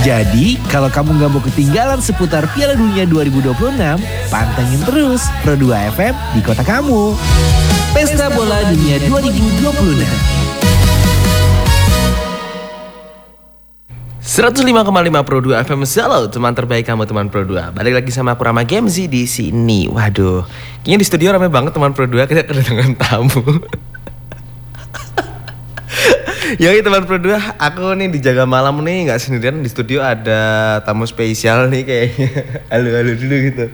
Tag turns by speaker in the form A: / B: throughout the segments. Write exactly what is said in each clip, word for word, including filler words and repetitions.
A: Jadi, kalau kamu nggak mau ketinggalan seputar Piala Dunia dua ribu dua puluh enam, pantengin terus Pro dua F M di kota kamu. Pesta Bola Dunia dua ribu dua puluh enam.
B: seratus lima koma lima Pro dua F M. Halo teman terbaik kamu, teman Pro dua. Balik lagi sama aku Rama Gamzi di sini. Waduh, kayaknya di studio ramai banget teman Pro dua. Kita kedatangan tamu. Yoi teman Pro dua, aku nih dijaga malam nih, nggak sendirian. Di studio ada tamu spesial nih kayaknya. Halo-halo dulu gitu.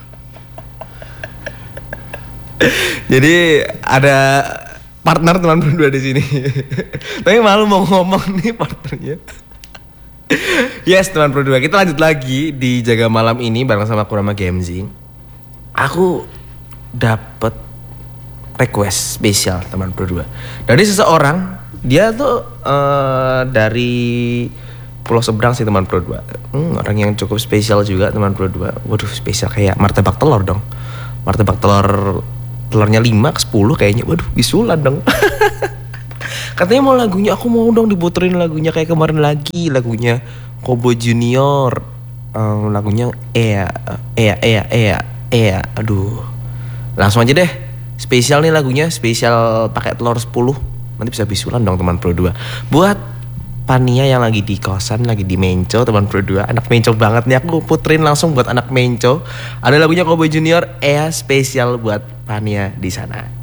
B: Jadi ada partner teman Pro dua di sini. Tapi malu mau ngomong nih partnernya. Yes teman Pro dua, kita lanjut lagi di Jaga Malam ini bareng sama aku Rama Gamzi. Aku dapet request spesial teman Pro dua dari seseorang. Dia tuh uh, dari Pulau Seberang sih teman Pro dua. hmm, Orang yang cukup spesial juga teman Pro dua. Waduh, spesial kayak martabak telur dong. Martabak telur, telurnya lima ke sepuluh kayaknya. Waduh, bisulan dong. Katanya mau lagunya, aku mau dong diputerin lagunya kayak kemarin lagi, lagunya Kobo Junior, um, lagunya Ea, Ea, Ea, Ea, Ea. Aduh, langsung aja deh, spesial nih lagunya, spesial pakai telur sepuluh. Nanti bisa bisulan dong teman Pro dua. Buat Pania yang lagi di kosan, lagi di Menco, teman Pro dua, anak Menco banget nih, aku puterin langsung buat anak Menco. Ada lagunya Kobo Junior, Ea, spesial buat Pania di sana.